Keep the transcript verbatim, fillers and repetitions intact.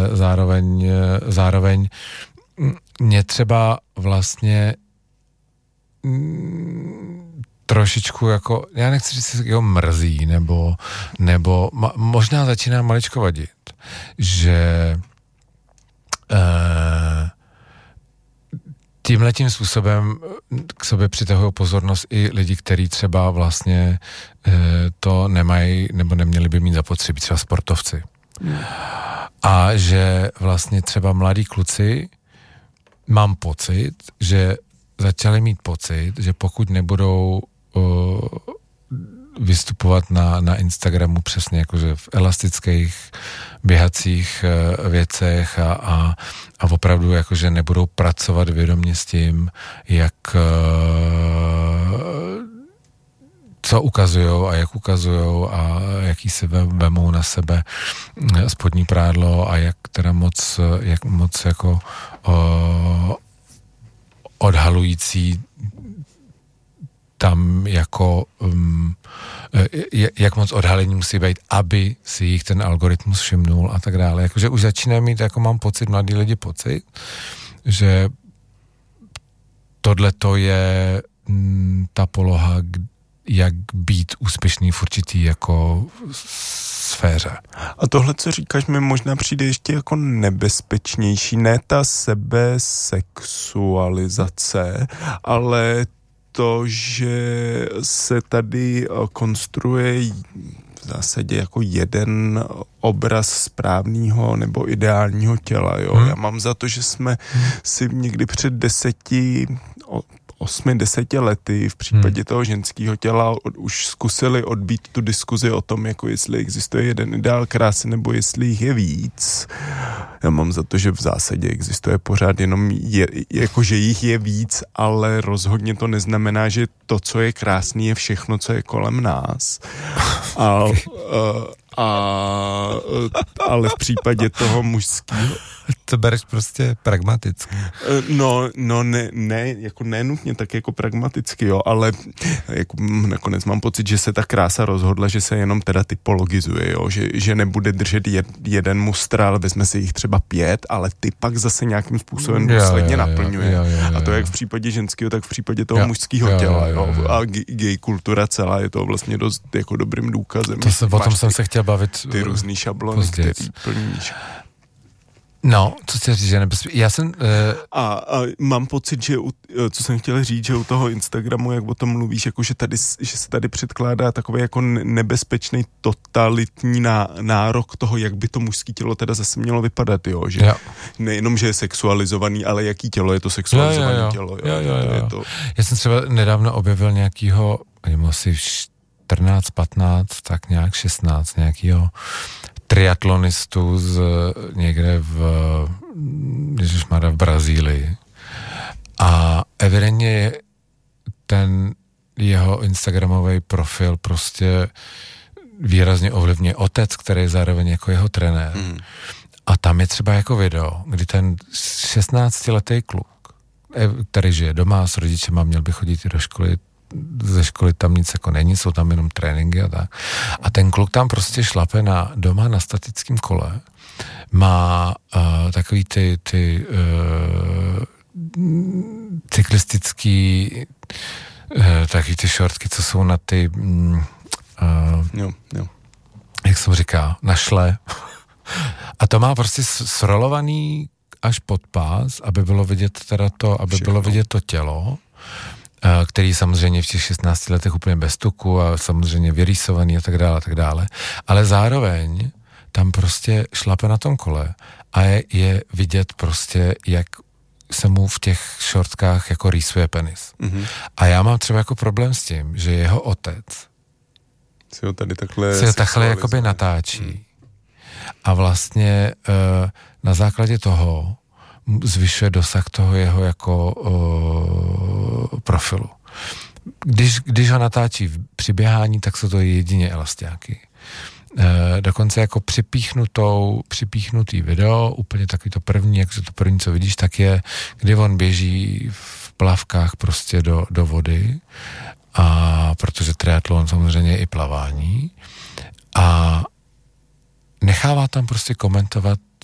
zároveň, zároveň mě třeba vlastně trošičku jako, já nechci říct, že se jeho mrzí, nebo, nebo ma, možná začíná maličko vadit, že eh, tímhletím způsobem k sobě přitahují pozornost i lidi, kteří třeba vlastně eh, to nemají, nebo neměli by mít zapotřebí, třeba sportovci. Hmm. A že vlastně třeba mladí kluci, mám pocit, že začali mít pocit, že pokud nebudou uh, vystupovat na, na Instagramu přesně jakože v elastických běhacích uh, věcech a, a, a opravdu jakože nebudou pracovat vědomě s tím, jak uh, co ukazujou a jak ukazujou a jaký se vemou na sebe spodní prádlo a jak teda moc, jak moc jako uh, odhalující tam jako um, jak moc odhalení musí být, aby si jich ten algoritmus všimnul a tak dále. Jakože už začíná mít, jako mám pocit, mladí lidi pocit, že tohleto je m, ta poloha, jak být úspěšný v určitý jako sféře. A tohle, co říkáš, mi možná přijde ještě jako nebezpečnější, ne ta sebesexualizace, ale to, že se tady konstruuje v zásadě jako jeden obraz správného nebo ideálního těla. Jo? Hmm. Já mám za to, že jsme hmm. si někdy před deseti osmi, deseti lety v případě hmm. toho ženského těla od, už zkusili odbít tu diskuzi o tom, jako jestli existuje jeden ideál krásy, nebo jestli jich je víc. Já mám za to, že v zásadě existuje pořád jenom, je, jako že jich je víc, ale rozhodně to neznamená, že to, co je krásný, je všechno, co je kolem nás. A, a, a, ale v případě toho mužského to bereš prostě pragmaticky. No, no ne, ne, jako nenutně tak jako pragmaticky, jo, ale jako nakonec mám pocit, že se ta krása rozhodla, že se jenom teda typologizuje, jo, že, že nebude držet jed, jeden mustr, ale vezme si jich třeba pět, ale ty pak zase nějakým způsobem důsledně naplňuje. Jo, jo, jo, a to jak v případě ženského, tak v případě toho jo, mužského jo, těla, jo. jo, jo. A gay kultura celá je to vlastně dost jako dobrým důkazem. To se, o tom jsem se chtěl bavit. Ty různý šablony, později. který plníš. No, co chci říct, že nebezpečný. Já jsem... Uh... A, a mám pocit, že u, co jsem chtěl říct, že u toho Instagramu, jak o tom mluvíš, jako že, tady, že se tady předkládá takový jako nebezpečný totalitní ná, nárok toho, jak by to mužské tělo teda zase mělo vypadat, jo, že jo. Nejenom, že je sexualizovaný, ale jaký tělo je to sexualizované jo, jo, jo. tělo, jo. Jo, jo, jo. To je to... Já jsem třeba nedávno objevil nějakýho, asi čtrnáct, patnáct, tak nějak šestnáct, nějakýho triatlonistu z někde v, ježišmarja, v Brazílii. A evidentně ten jeho instagramový profil prostě výrazně ovlivňuje otec, který je zároveň jako jeho trenér. Mm. A tam je třeba jako video, kdy ten šestnáctiletý kluk, který žije doma s rodičema, měl by chodit i do školy, ze školy tam nic jako není, jsou tam jenom tréninky a tak. A ten kluk tam prostě šlape na, doma na statickém kole, má uh, takový ty, ty uh, cyklistický uh, takový ty šortky, co jsou na ty um, uh, jo, jo. jak se říká, na šle. A to má prostě srolovaný až pod pás, aby bylo vidět teda to, aby Všechno. bylo vidět to tělo, který samozřejmě v těch šestnácti letech úplně bez tuku a samozřejmě vyrýsovaný a tak dále, a tak dále. Ale zároveň tam prostě šlape na tom kole a je, je vidět prostě, jak se mu v těch šortkách jako rýsuje penis. Mm-hmm. A já mám třeba jako problém s tím, že jeho otec si ho tady takhle si ho takhle jakoby natáčí. Mm. A vlastně uh, na základě toho zvyšuje dosah toho jeho jako uh, profilu. Když, když ho natáčí při běhání, tak jsou to jedině elastiáky. Uh, dokonce jako připíchnutou, připíchnutý video, úplně takový to první, jak to první, co vidíš, tak je, kdy on běží v plavkách prostě do, do vody, a protože triatlon samozřejmě je i plavání, a nechává tam prostě komentovat